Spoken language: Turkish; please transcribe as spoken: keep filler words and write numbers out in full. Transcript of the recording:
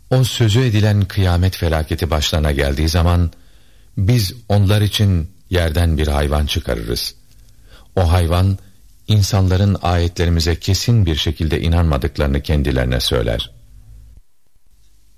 O sözü edilen kıyamet felaketi başlarına geldiği zaman, biz onlar için yerden bir hayvan çıkarırız. O hayvan, insanların ayetlerimize kesin bir şekilde inanmadıklarını kendilerine söyler.